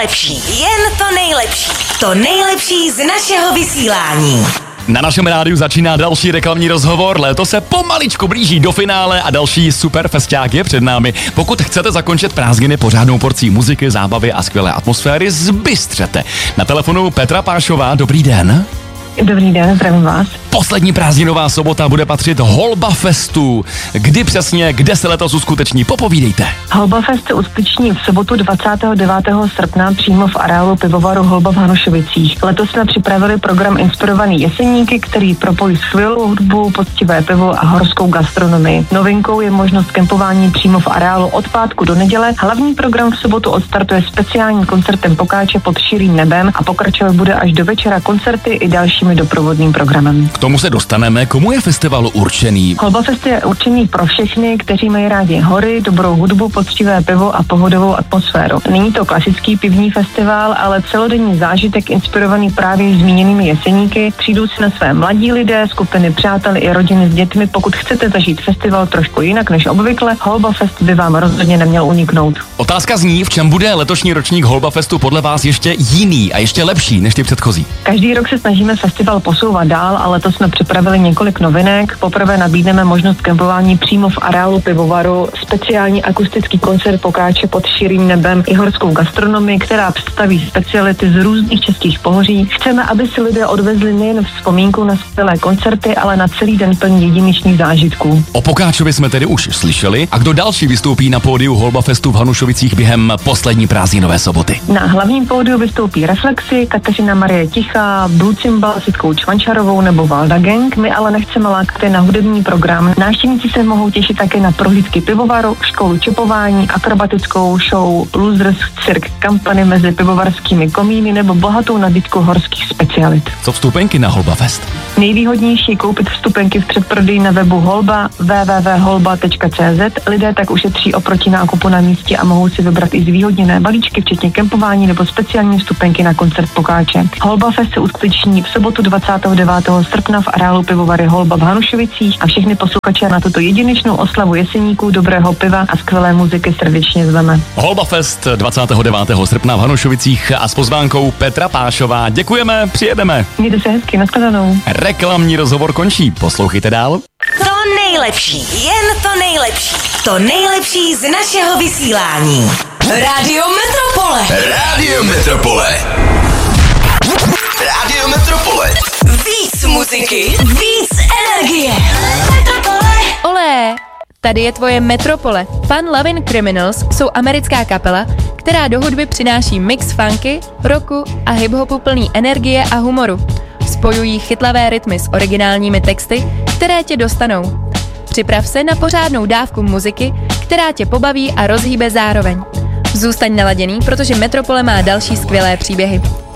nejlepší, jen to nejlepší. To nejlepší z našeho vysílání. Na našem rádiu začíná další reklamní rozhovor, léto se pomaličku blíží do finále a další super festiák je před námi. Pokud chcete zakončit prázdniny pořádnou porcí muziky, zábavy a skvělé atmosféry, zbystřete. Na telefonu Petra Pášová, dobrý den. Dobrý den, zdravím vás. Poslední prázdninová sobota bude patřit Holba Festu. Kdy přesně, kde se letos uskuteční? Popovídejte. Holba Fest se uskuteční v sobotu 29. srpna přímo v areálu pivovaru Holba v Hanušovicích. Letos jsme připravili program inspirovaný Jeseníky, který propojí skvělou hudbu, poctivé pivo a horskou gastronomii. Novinkou je možnost kempování přímo v areálu od pátku do neděle. Hlavní program v sobotu odstartuje speciálním koncertem Pokáče pod širým nebem a pokračovat bude až do večera koncerty i dalšími doprovodným programem. K tomu se dostaneme. Komu je festival určený? Holba Fest je určený pro všechny, kteří mají rádi hory, dobrou hudbu, poctivé pivo a pohodovou atmosféru. Není to klasický pivní festival, ale celodenní zážitek inspirovaný právě zmíněnými Jeseníky. Přijdou si na své mladí lidé, skupiny přátel i rodiny s dětmi. Pokud chcete zažít festival trošku jinak než obvykle, Holba Fest by vám rozhodně neměl uniknout. Otázka zní, v čem bude letošní ročník Holba Festu podle vás ještě jiný a ještě lepší než ty předchozí? Každý rok se snažíme festival posouvat dál, ale to jsme připravili několik novinek. Poprvé nabídneme možnost kempování přímo v areálu pivovaru, speciální akustický koncert Pokáče pod širým nebem i horskou gastronomii, která představí speciality z různých českých pohoří. Chceme, aby si lidé odvezli nejen vzpomínku na skvělé koncerty, ale na celý den plný jedinečných zážitků. O Pokáčovi jsme tedy už slyšeli. A kdo další vystoupí na pódiu Holba Festu v Hanušovicích během poslední prázdninové soboty? Na hlavním pódiu vystoupí Reflexy, Kateřina Marie Tichá, Blue Cymbal s Jitkou Čvančarovou nebo Valda Gang. My ale nechceme lákat na hudební program. Návštěvníci se mohou těšit také na prohlídky pivovaru, školu čepování, akrobatickou show, Losers Cirque Company mezi pivovarskými komíny nebo bohatou nabídku horských specialit. Co vstupenky na Holba Fest? Nejvýhodnější je koupit vstupenky v předprodeji na webu Holba www.holba.cz. Lidé tak ušetří oproti nákupu na místě a mohou si vybrat i zvýhodněné balíčky, včetně kempování nebo speciální vstupenky na koncert Pokáče. Holba Fest se uskuteční v sobotu 29. srpna v areálu pivovary Holba v Hanušovicích a všechny posluchače na tuto jedinečnou oslavu Jeseníků, dobrého piva a skvělé muziky srdečně zveme. Holba Fest 29. srpna v Hanušovicích a s pozvánkou Petra Pášová. Děkujeme, přijedeme. Mějte se hezky, nashledanou. Reklamní rozhovor končí, poslouchejte dál. To nejlepší, jen to nejlepší. To nejlepší z našeho vysílání. Rádio Metropole. Rádio Metropole. Rádio Metropole. Víc muziky, víc energie. Metropole. Olé! Tady je tvoje Metropole. Fun Lovin' Criminals jsou americká kapela, která do hudby přináší mix funky, rocku a hiphopu plný energie a humoru. Spojují chytlavé rytmy s originálními texty, které tě dostanou. Připrav se na pořádnou dávku muziky, která tě pobaví a rozhýbe zároveň. Zůstaň naladěný, protože Metropole má další skvělé příběhy.